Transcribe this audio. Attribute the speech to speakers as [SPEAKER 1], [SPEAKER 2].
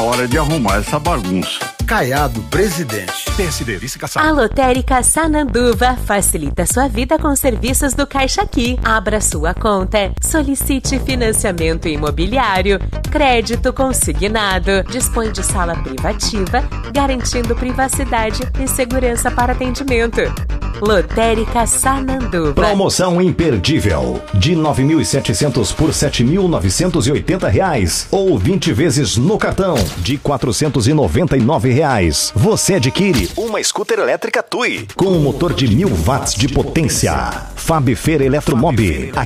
[SPEAKER 1] Hora de arrumar essa bagunça.
[SPEAKER 2] Caiado, presidente.
[SPEAKER 3] PSD, licitação.
[SPEAKER 4] A Lotérica Sananduva facilita sua vida com serviços do Caixa Aqui. Abra sua conta, solicite financiamento imobiliário, crédito consignado, dispõe de sala privativa, garantindo privacidade e segurança para atendimento. Lotérica Sananduva.
[SPEAKER 5] Promoção imperdível de 9.700 por R$ 7.980 ou 20 vezes no cartão de R$ 499. Você adquire uma scooter elétrica TUI com um motor de 1.000 watts de potência. Fab Feira Eletromob.